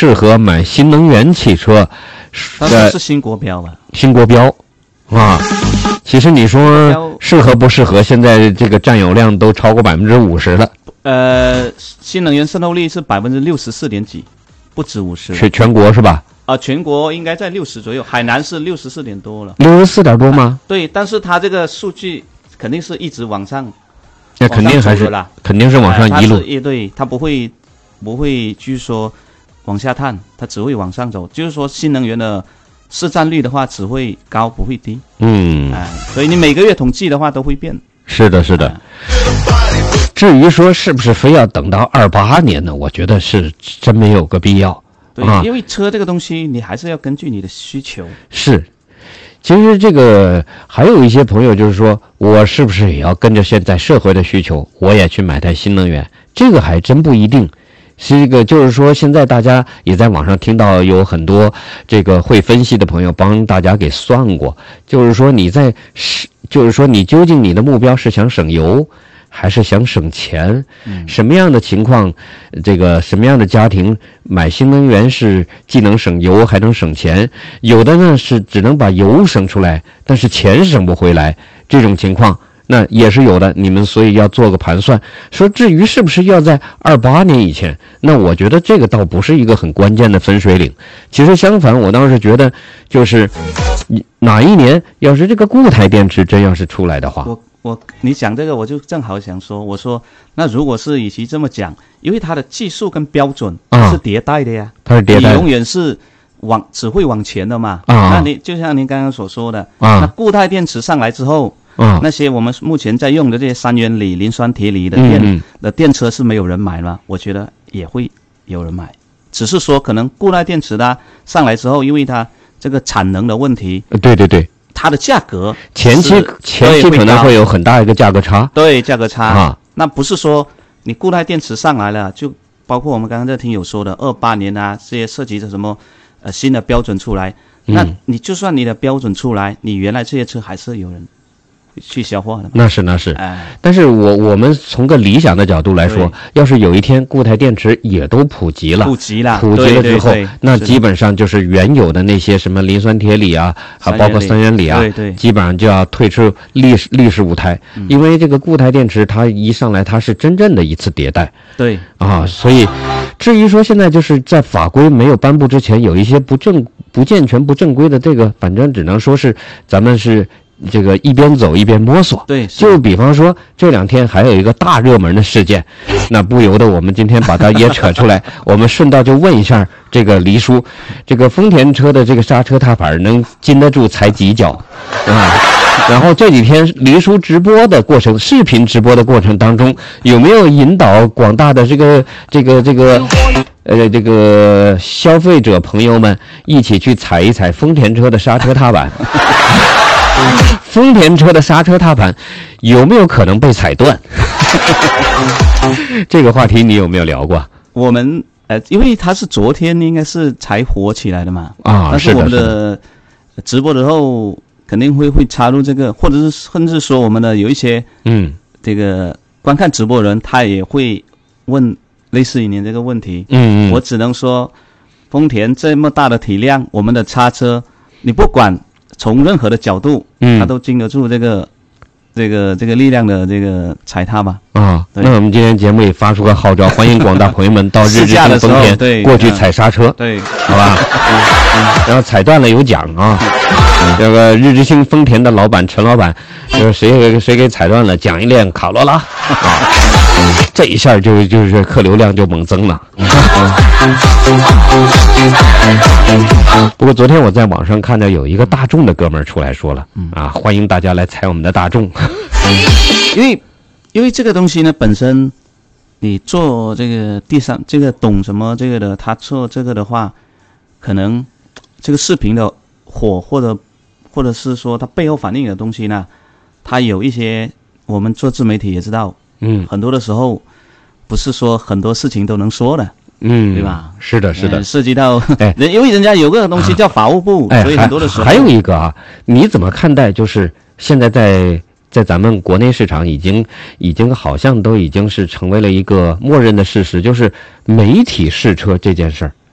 适合买新能源汽车。 它是新国标吧？ 新国标啊，其实你说适合不适合，现在这个占有量都超过50%了。 新能源渗透率是64%点几，不止50%。 是全国是吧？ 全国应该在60左右，海南是64点多了。 64点多吗？ 对，但是它这个数据肯定是一直往上， 那肯定还是肯定是往上一路。 对，它不会就是说往下探，它只会往上走。就是说新能源的市占率的话，只会高不会低。所以你每个月统计的话都会变。 是的，是的。至于说是不是非要等到28年呢？我觉得是真没有个必要。 对，因为车这个东西，你还是要根据你的需求。 是，其实这个还有一些朋友就是说，我是不是也要跟着现在社会的需求，我也去买台新能源？这个还真不一定。是一个，就是说，现在大家也在网上听到有很多这个会分析的朋友帮大家给算过，就是说就是说你究竟你的目标是想省油，还是想省钱？什么样的情况，这个什么样的家庭买新能源是既能省油还能省钱？有的呢是只能把油省出来，但是钱省不回来，这种情况。那也是有的，你们所以要做个盘算。说至于是不是要在28年以前，那我觉得这个倒不是一个很关键的分水岭。其实相反，我倒是觉得，就是哪一年要是这个固态电池真要是出来的话， 你讲这个，我就正好想说，我说那如果是与其这么讲，因为它的技术跟标准是迭代的呀， 它是迭代， 你永远是只会往前的嘛。那你就像您刚刚所说的，那固态电池上来之后。那些我们目前在用的这些三元锂、磷酸铁锂的电车是没有人买吗？我觉得也会有人买，只是说可能固态电池它上来之后，因为它这个产能的问题， 对， 它的价格前期可能会有很大一个价格差， 对，价格差那不是说你固态电池上来了，就包括我们刚刚这听友说的28年啊，这些涉及着什么新的标准出来，那你就算你的标准出来，你原来这些车还是有人去消化的。那是，但是我们从个理想的角度来说，要是有一天固态电池也都普及了之后，那基本上就是原有的那些什么磷酸铁锂啊，还包括三元锂啊，基本上就要退出历史舞台，因为这个固态电池它一上来它是真正的一次迭代。 对所以至于说现在就是在法规没有颁布之前，有一些不健全不正规的这个，反正只能说是咱们是。这个一边走一边摸索， 对， 就比方说这2天还有一个大热门的事件，那不由得我们今天把它也扯出来，我们顺道就问一下这个黎叔，这个丰田车的这个刹车踏板能经得住踩几脚然后这几天黎叔视频直播的过程当中，有没有引导广大的这个消费者朋友们一起去踩一踩丰田车的刹车踏板？丰田车的刹车踏板有没有可能被踩断？这个话题你有没有聊过？ 我们因为它是昨天应该是才火起来的嘛，但是我们的直播之后肯定会插入这个，或者是甚至说我们的有一些这个观看直播人他也会问类似于您这个问题。我只能说丰田这么大的体量，我们的叉车你不管从任何的角度，它都经得住这个力量的这个踩踏吧。 那我们今天节目里发出个号召，欢迎广大朋友们到日之星丰田过去踩刹车， 对， 好吧？然后踩断了有奖啊。这个日之星丰田的老板陈老板，就是谁给踩断了，奖一辆卡罗拉这一下就是客流量就猛增了。不过昨天我在网上看到有一个大众的哥们儿出来说了，欢迎大家来踩我们的大众。 因为这个东西呢，本身你做这个第三这个懂什么这个的，他做这个的话，可能这个视频的火或者是说它背后反映的东西呢，它有一些我们做自媒体也知道，很多的时候不是说很多事情都能说的。对吧？ 是的， 涉及到因为人家有个东西叫法务部，所以很多的时候还有一个你怎么看待？就是现在在咱们国内市场已经好像都已经是成为了一个默认的事实，就是媒体试车这件事儿。